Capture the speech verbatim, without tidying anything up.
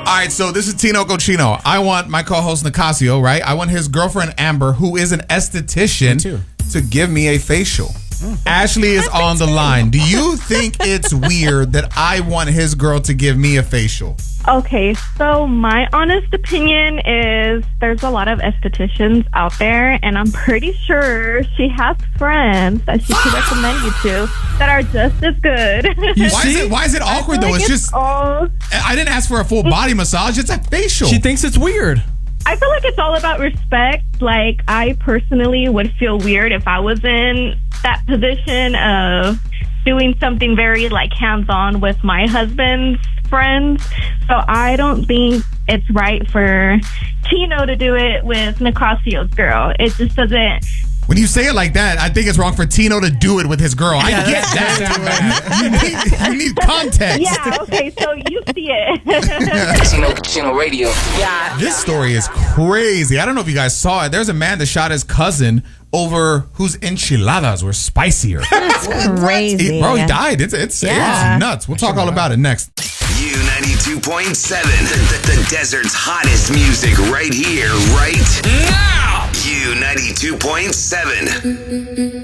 All right, so this is Tino Cochino. I want my co-host Nicasio, right? I want his girlfriend Amber, who is an esthetician, to give me a facial. Mm. Ashley is on the line. Do you think it's weird that I want his girl to give me a facial? Okay, so my honest opinion is there's a lot of estheticians out there, and I'm pretty sure she has friends that she could recommend you to that are just as good. You why, is it, why is it awkward, though? Like it's, it's just... all... I didn't ask for a full body massage. It's a facial. She thinks it's weird. I feel like it's all about respect. Like, I personally would feel weird if I was in that position of doing something very, like, hands-on with my husband's friends. So I don't think it's right for Tino to do it with Nicasio's girl. It just doesn't... When you say it like that, I think it's wrong for Tino to do it with his girl. I Yeah, get that. you, need, you need context. Yeah, okay, so you see it. Tino Cochino Radio. Yeah. This story is crazy. I don't know if you guys saw it. There's a man that shot his cousin over whose enchiladas were spicier. That's crazy. He, bro, he died. It's it's, Yeah. it's nuts. We'll talk all about it next. U ninety-two point seven, the, the desert's hottest music right here, right now. U ninety-two point seven.